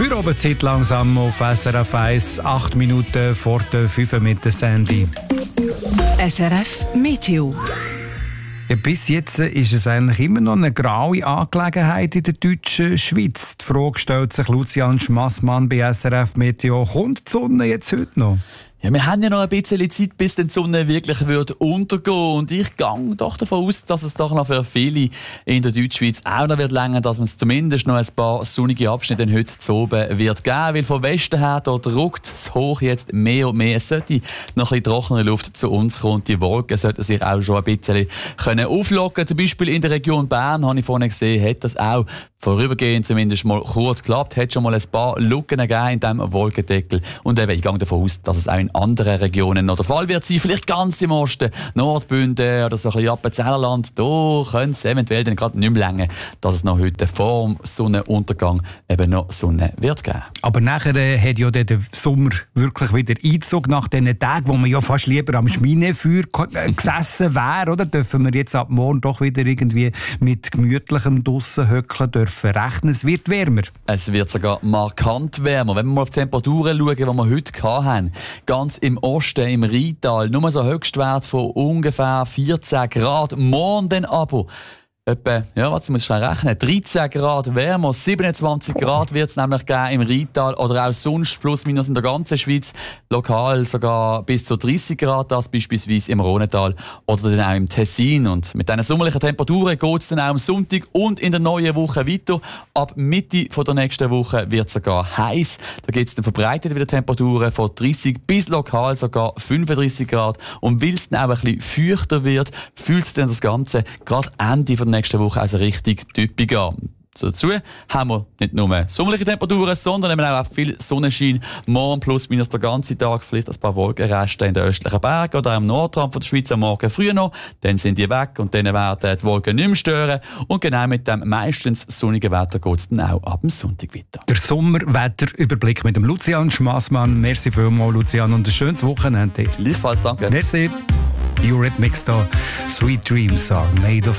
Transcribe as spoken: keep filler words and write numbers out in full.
Für oben Zeit langsam auf S R F eins, acht Minuten vor der fünf mit der Sandy. S R F Meteo. Ja, bis jetzt ist es eigentlich immer noch eine graue Angelegenheit in der deutschen Schweiz. Die Frage stellt sich Lucian Schmassmann bei S R F Meteo. Kommt die Sonne jetzt heute noch? Ja, wir haben ja noch ein bisschen Zeit, bis die Sonne wirklich wird untergehen. Und ich gehe doch davon aus, dass es doch noch für viele in der Deutschschweiz auch noch wird länger, dass man es zumindest noch ein paar sonnige Abschnitte heute zu oben wird geben. Weil von Westen her dort ruckt das Hoch jetzt mehr und mehr. Es sollte noch ein bisschen trockenere Luft zu uns kommen. Die Wolken sollten sich auch schon ein bisschen können auflockern. Zum Beispiel in der Region Bern, habe ich vorhin gesehen, hat das auch vorübergehend zumindest mal kurz geklappt. Hat schon mal ein paar Lücken gegeben in diesem Wolkendeckel. Und eben, ich gehe davon aus, dass es auch in anderen Regionen noch der Fall wird sein. Vielleicht ganz im Osten, Nordbünden oder so ein bisschen Appenzellerland. Da könnte es eventuell dann gerade nicht mehr länger, dass es noch heute vor dem Sonnenuntergang eben noch Sonne wird geben. Aber nachher äh, hat ja der Sommer wirklich wieder Einzug nach diesen Tagen, wo man ja fast lieber am Schminefeuer gesessen wäre. Oder? Dürfen wir jetzt ab morgen doch wieder irgendwie mit gemütlichem draussen hückeln dürfen rechnen. Es wird wärmer. Es wird sogar markant wärmer. Wenn wir mal auf die Temperaturen schauen, die wir heute hatten, ganz im Osten, im Rheintal, nur so Höchstwert von ungefähr vierzehn Grad. Morgen dann aber etwa, ja, was muss ich schnell rechnen, dreizehn Grad wärmer, siebenundzwanzig Grad wird es nämlich geben im Rheintal oder auch sonst plus minus in der ganzen Schweiz. Lokal sogar bis zu dreißig Grad, das beispielsweise im Rhontal oder dann auch im Tessin. Und mit diesen sommerlichen Temperaturen geht es dann auch am Sonntag und in der neuen Woche weiter. Ab Mitte von der nächsten Woche wird es sogar heiß. Da gibt es dann verbreitet wieder Temperaturen von dreißig bis lokal sogar fünfunddreißig Grad. Und weil es dann auch ein bisschen feuchter wird, fühlt sich dann das Ganze gerade Ende von der nächsten Woche also richtig typisch an. Dazu haben wir nicht nur sommerliche Temperaturen, sondern eben auch viel Sonnenschein. Morgen plus minus der ganze Tag, vielleicht ein paar Wolkenreste in den östlichen Bergen oder am Nordrand von der Schweiz am Morgen früh noch. Dann sind die weg und dann werden die Wolken nicht mehr stören. Und genau mit dem meistens sonnigen Wetter geht es dann auch ab dem Sonntag weiter. Der Sommerwetterüberblick mit dem Lucian Schmassmann. Merci vielmals, Lucian, und ein schönes Wochenende. Gleichfalls, danke. Merci. Eurythmics da. Sweet dreams are made of